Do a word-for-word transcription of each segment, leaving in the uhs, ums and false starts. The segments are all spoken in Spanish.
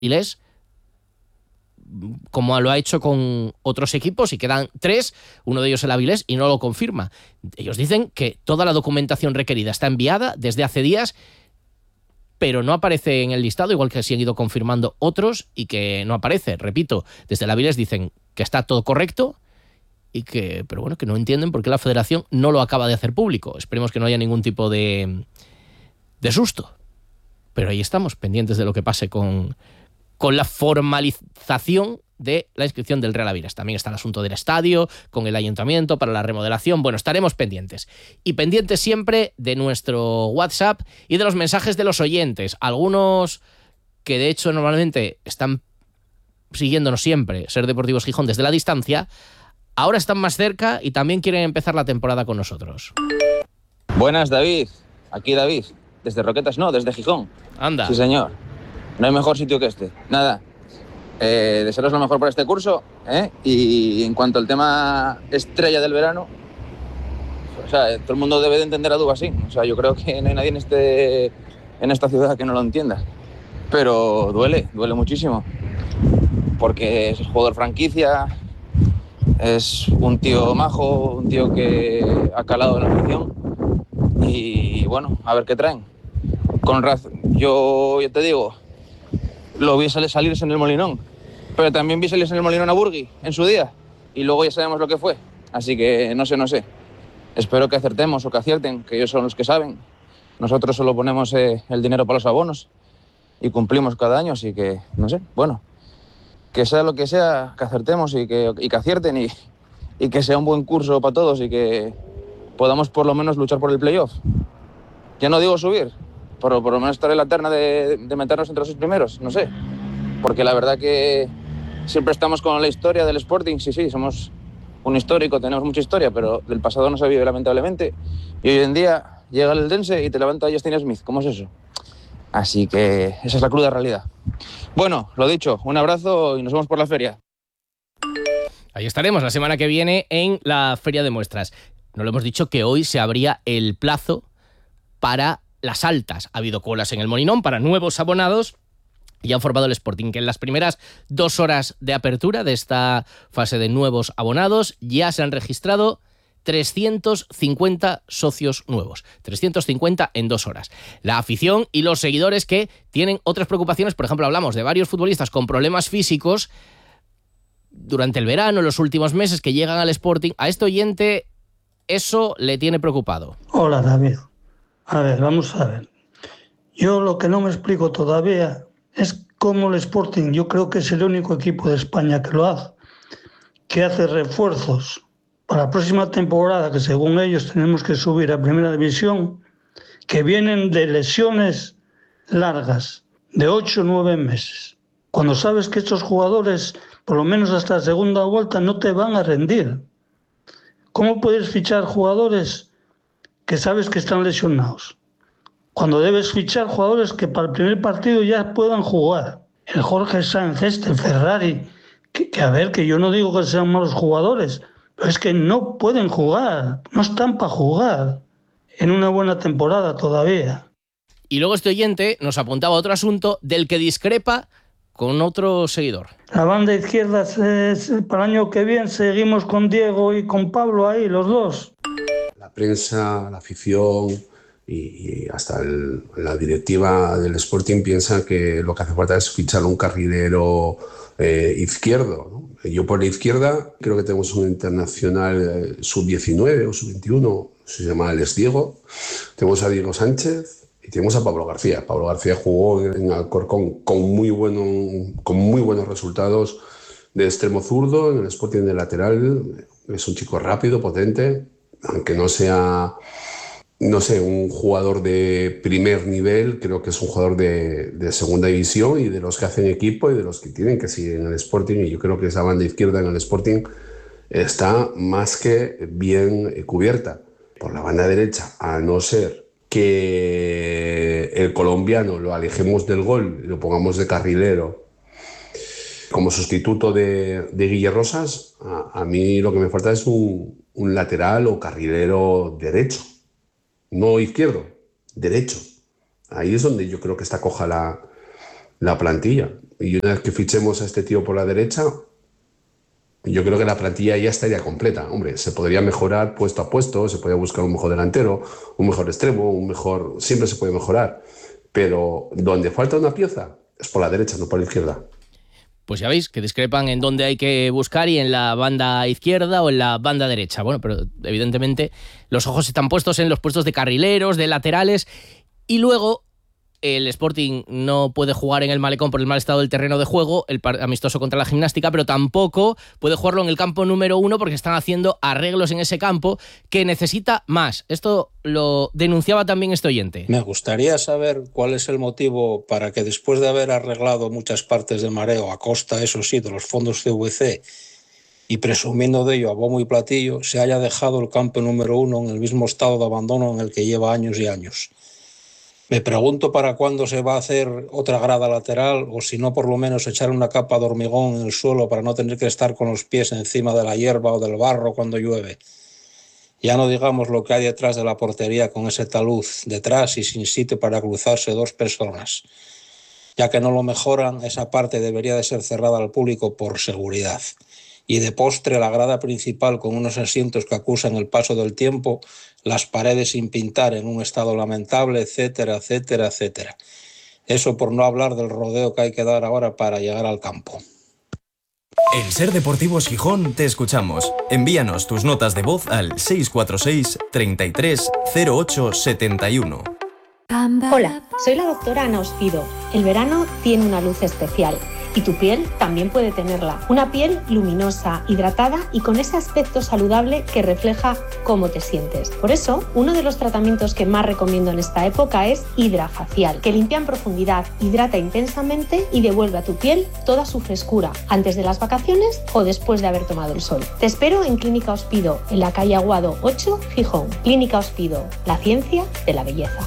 Avilés, como lo ha hecho con otros equipos, y quedan tres, uno de ellos el Avilés, y no lo confirma. Ellos dicen que toda la documentación requerida está enviada desde hace días, pero no aparece en el listado, igual que se han ido confirmando otros, y que no aparece. Repito, desde el Avilés dicen que está todo correcto, y que, pero bueno, que no entienden por qué la Federación no lo acaba de hacer público. Esperemos que no haya ningún tipo de, de susto. Pero ahí estamos, pendientes de lo que pase con, con la formalización de la inscripción del Real Avilés. También está el asunto del estadio, con el ayuntamiento para la remodelación. Bueno, estaremos pendientes. Y pendientes siempre de nuestro WhatsApp y de los mensajes de los oyentes. Algunos que de hecho normalmente están siguiéndonos siempre, Ser Deportivos Gijón, desde la distancia, ahora están más cerca y también quieren empezar la temporada con nosotros. Buenas, David. Aquí David. Desde Roquetas, no, desde Gijón. Anda. Sí, señor. No hay mejor sitio que este. Nada. Eh, desearos lo mejor por este curso, ¿eh? Y en cuanto al tema estrella del verano, o sea, todo el mundo debe de entender a Dubasín. O sea, yo creo que no hay nadie en, este, en esta ciudad que no lo entienda. Pero duele, duele muchísimo. Porque es jugador franquicia, es un tío majo, un tío que ha calado en la afición. Y bueno, a ver qué traen. Con razón, yo, yo te digo, lo vi salirse en el Molinón, pero también vi salirse en el Molinón a Burgui en su día, y luego ya sabemos lo que fue. Así que no sé, no sé. Espero que acertemos o que acierten, que ellos son los que saben. Nosotros solo ponemos eh, el dinero para los abonos y cumplimos cada año, así que no sé. Bueno, que sea lo que sea, que acertemos y que, y que acierten y, y que sea un buen curso para todos y que podamos por lo menos luchar por el playoff. Ya no digo subir, pero por lo menos estar en la terna de, de meternos entre los seis primeros, no sé. Porque la verdad que siempre estamos con la historia del Sporting. Sí, sí, somos un histórico, tenemos mucha historia, pero del pasado no se vive, lamentablemente. Y hoy en día llega el Eldense y te levanta Justin Smith. ¿Cómo es eso? Así que esa es la cruda realidad. Bueno, lo dicho, un abrazo y nos vemos por la feria. Ahí estaremos la semana que viene en la Feria de Muestras. No lo hemos dicho que hoy se abría el plazo para las altas. Ha habido colas en el Molinón para nuevos abonados y han formado el Sporting, que en las primeras dos horas de apertura de esta fase de nuevos abonados ya se han registrado trescientos cincuenta socios nuevos. trescientos cincuenta en dos horas. La afición y los seguidores que tienen otras preocupaciones, por ejemplo, hablamos de varios futbolistas con problemas físicos durante el verano, en los últimos meses, que llegan al Sporting. A este oyente eso le tiene preocupado. Hola, David. A ver, vamos a ver. Yo lo que no me explico todavía es cómo el Sporting, yo creo que es el único equipo de España que lo hace, que hace refuerzos para la próxima temporada, que según ellos tenemos que subir a Primera División, que vienen de lesiones largas, de ocho o nueve meses. Cuando sabes que estos jugadores, por lo menos hasta la segunda vuelta, no te van a rendir. ¿Cómo puedes fichar jugadores que sabes que están lesionados, cuando debes fichar jugadores que para el primer partido ya puedan jugar? El Jorge Sáenz, este Ferrari, que, que a ver, que yo no digo que sean malos jugadores, pero es que no pueden jugar, no están para jugar en una buena temporada todavía. Y luego este oyente nos apuntaba a otro asunto del que discrepa con otro seguidor. La banda izquierda, es, para el año que viene seguimos con Diego y con Pablo ahí, los dos. La prensa, la afición y, y hasta el, la directiva del Sporting piensa que lo que hace falta es fichar un carrilero eh, izquierdo, ¿no? Yo por la izquierda creo que tenemos un internacional eh, sub diecinueve o sub veintiuno, se llama Alex Diego. Tenemos a Diego Sánchez y tenemos a Pablo García. Pablo García jugó en Alcorcón con muy, bueno, con muy buenos resultados de extremo zurdo, en el Sporting de lateral. Es un chico rápido, potente, aunque no sea, no sé, un jugador de primer nivel, creo que es un jugador de, de segunda división y de los que hacen equipo y de los que tienen que seguir en el Sporting. Y yo creo que esa banda izquierda en el Sporting está más que bien cubierta. Por la banda derecha, a no ser que el colombiano lo alejemos del gol y lo pongamos de carrilero como sustituto de, de Guille Rosas, a, a mí lo que me falta es un, un lateral o carrilero derecho, no izquierdo, derecho. Ahí es donde yo creo que está coja la, la plantilla. y una vez que fichemos a este tío por la derecha, yo creo que la plantilla ya estaría completa. Hombre, se podría mejorar puesto a puesto, se podría buscar un mejor delantero, un mejor extremo, un mejor... Siempre se puede mejorar, pero donde falta una pieza es por la derecha, no por la izquierda. Pues ya veis que discrepan en dónde hay que buscar y en la banda izquierda o en la banda derecha. Bueno, pero evidentemente los ojos están puestos en los puestos de carrileros, de laterales, y luego el Sporting no puede jugar en el Malecón por el mal estado del terreno de juego, el amistoso contra la Gimnástica, pero tampoco puede jugarlo en el campo número uno porque están haciendo arreglos en ese campo que necesita más. Esto lo denunciaba también este oyente. Me gustaría saber cuál es el motivo para que después de haber arreglado muchas partes de mareo a costa, eso sí, de los fondos C V C y presumiendo de ello a bombo y platillo, se haya dejado el campo número uno en el mismo estado de abandono en el que lleva años y años. Me pregunto para cuándo se va a hacer otra grada lateral o si no por lo menos echar una capa de hormigón en el suelo para no tener que estar con los pies encima de la hierba o del barro cuando llueve. Ya no digamos lo que hay detrás de la portería con ese talud detrás y sin sitio para cruzarse dos personas. Ya que no lo mejoran, esa parte debería de ser cerrada al público por seguridad. Y de postre la grada principal con unos asientos que acusan el paso del tiempo, las paredes sin pintar en un estado lamentable, etcétera, etcétera, etcétera. Eso por no hablar del rodeo que hay que dar ahora para llegar al campo. En Ser Deportivos Gijón te escuchamos. Envíanos tus notas de voz al seis cuatro seis, treinta y tres, cero ocho setenta y uno. Hola, soy la doctora Ana Ospido. El verano tiene una luz especial y tu piel también puede tenerla. Una piel luminosa, hidratada y con ese aspecto saludable que refleja cómo te sientes. Por eso, uno de los tratamientos que más recomiendo en esta época es Hidrafacial, que limpia en profundidad, hidrata intensamente y devuelve a tu piel toda su frescura, antes de las vacaciones o después de haber tomado el sol. Te espero en Clínica Ospido, en la calle Aguado ocho, Gijón. Clínica Ospido, la ciencia de la belleza.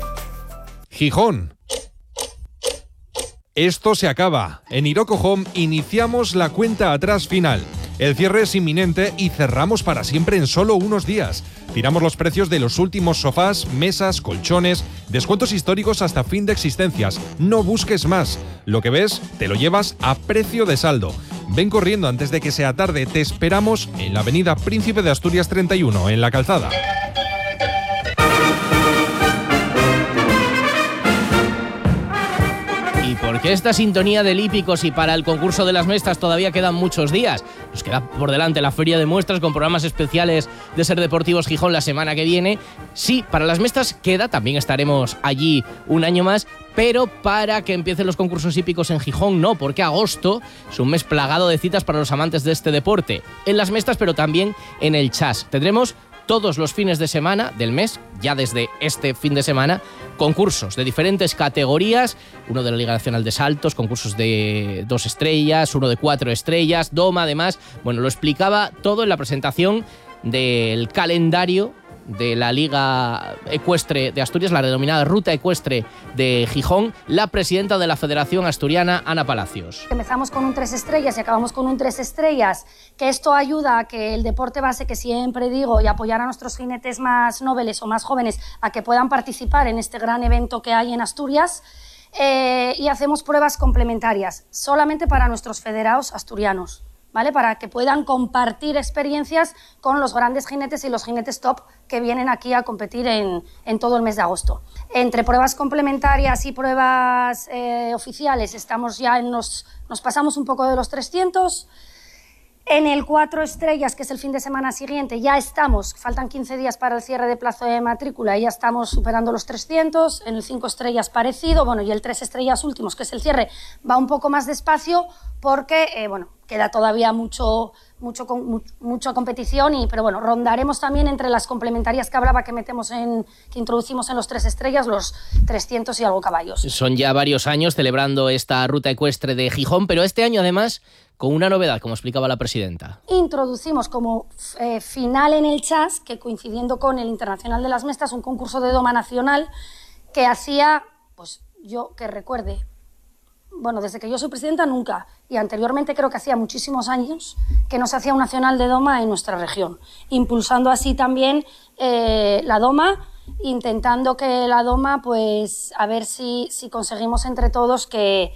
Gijón. Esto se acaba. En Iroko Home iniciamos la cuenta atrás final. El cierre es inminente y cerramos para siempre en solo unos días. Tiramos los precios de los últimos sofás, mesas, colchones, descuentos históricos hasta fin de existencias. No busques más. Lo que ves, te lo llevas a precio de saldo. Ven corriendo antes de que sea tarde. Te esperamos en la avenida Príncipe de Asturias treinta y uno, en La Calzada. Porque esta sintonía de Lípicos y para el concurso de las mestas todavía quedan muchos días. Nos queda por delante la feria de muestras con programas especiales de Ser Deportivos Gijón la semana que viene. Sí, para las mestas queda, también estaremos allí un año más, pero para que empiecen los concursos hípicos en Gijón no, porque agosto es un mes plagado de citas para los amantes de este deporte. En las mestas, pero también en el chas. Tendremos todos los fines de semana del mes, ya desde este fin de semana, concursos de diferentes categorías, uno de la Liga Nacional de Saltos, concursos de dos estrellas, uno de cuatro estrellas, doma además. Bueno, lo explicaba todo en la presentación del calendario de la Liga Ecuestre de Asturias, la denominada Ruta Ecuestre de Gijón, la presidenta de la Federación Asturiana, Ana Palacios. Empezamos con un tres estrellas y acabamos con un tres estrellas, que esto ayuda a que el deporte base, que siempre digo, y apoyar a nuestros jinetes más nobles o más jóvenes a que puedan participar en este gran evento que hay en Asturias. Eh, y hacemos pruebas complementarias, solamente para nuestros federados asturianos, ¿vale? Para que puedan compartir experiencias con los grandes jinetes y los jinetes top que vienen aquí a competir en, en todo el mes de agosto. Entre pruebas complementarias y pruebas eh, oficiales estamos ya en los, nos pasamos un poco de los trescientos. En el cuatro estrellas, que es el fin de semana siguiente, ya estamos, faltan quince días para el cierre de plazo de matrícula y ya estamos superando los trescientos. En el cinco estrellas parecido, bueno, y el tres estrellas últimos, que es el cierre, va un poco más despacio porque, eh, bueno, queda todavía mucho, mucho, mucho, mucha competición, y, pero bueno, rondaremos también entre las complementarias que hablaba que metemos en, que introducimos en los tres estrellas, los trescientos y algo caballos. Son ya varios años celebrando esta ruta ecuestre de Gijón, pero este año además con una novedad, como explicaba la presidenta. Introducimos como eh, final en el chas, que coincidiendo con el Internacional de las Mestas, un concurso de doma nacional que hacía, pues yo que recuerde, bueno, desde que yo soy presidenta nunca, y anteriormente creo que hacía muchísimos años que no se hacía un nacional de doma en nuestra región, impulsando así también eh, la doma, intentando que la doma, pues a ver si, si conseguimos entre todos que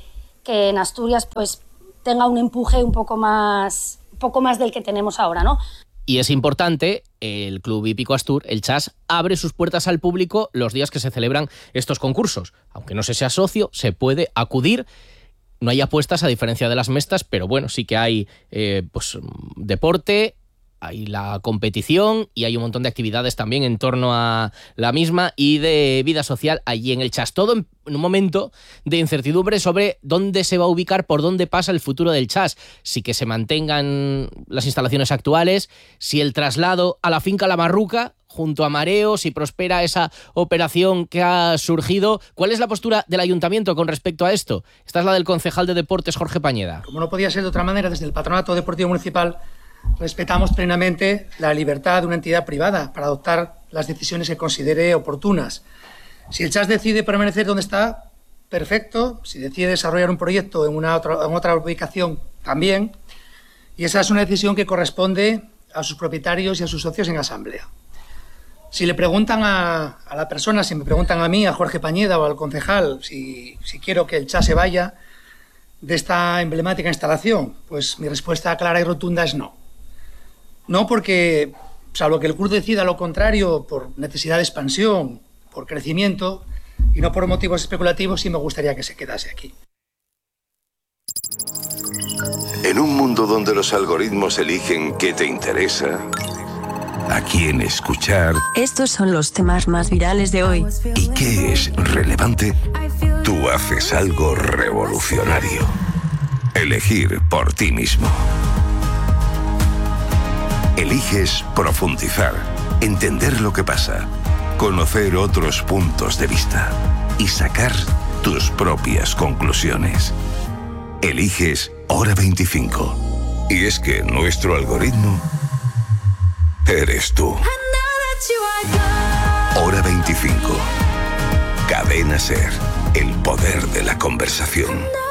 que en Asturias pues tenga un empuje un poco más, un poco más del que tenemos ahora, ¿no? Y es importante, el Club Hípico Astur, el Chas, abre sus puertas al público los días que se celebran estos concursos. Aunque no se sea socio, se puede acudir. No hay apuestas a diferencia de las mestas, pero bueno, sí que hay eh, pues, deporte, hay la competición y hay un montón de actividades también en torno a la misma y de vida social allí en el Chas. Todo en un momento de incertidumbre sobre dónde se va a ubicar, por dónde pasa el futuro del Chas. Si que se mantengan las instalaciones actuales, si el traslado a la finca La Marruca, junto a Mareo, si prospera esa operación que ha surgido. ¿Cuál es la postura del Ayuntamiento con respecto a esto? Esta es la del concejal de Deportes, Jorge Pañeda. Como no podía ser de otra manera, desde el Patronato Deportivo Municipal respetamos plenamente la libertad de una entidad privada para adoptar las decisiones que considere oportunas. Si el Chas decide permanecer donde está, perfecto. Si decide desarrollar un proyecto en, una otra, en otra ubicación, también. Y esa es una decisión que corresponde a sus propietarios y a sus socios en asamblea. Si le preguntan a, a la persona, si me preguntan a mí, a Jorge Pañeda o al concejal, si, si quiero que el Chas se vaya de esta emblemática instalación, pues mi respuesta clara y rotunda es no. No porque, salvo que el club decida lo contrario por necesidad de expansión, por crecimiento y no por motivos especulativos, sí me gustaría que se quedase aquí. En un mundo donde los algoritmos eligen qué te interesa, a quién escuchar, estos son los temas más virales de hoy. ¿Y qué es relevante? Tú haces algo revolucionario. Elegir por ti mismo. Eliges profundizar, entender lo que pasa, conocer otros puntos de vista y sacar tus propias conclusiones. Eliges Hora veinticinco. Y es que nuestro algoritmo eres tú. Hora veinticinco. Cadena Ser. El poder de la conversación.